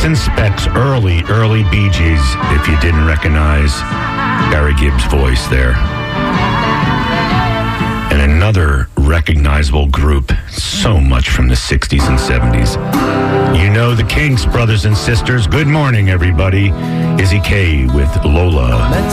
and Specs, early Bee Gees, if you didn't recognize Barry Gibb's voice there. And another recognizable group, so much from the 60s and 70s. You know the Kinks, brothers and sisters. Good morning, everybody. Izzy K with Lola.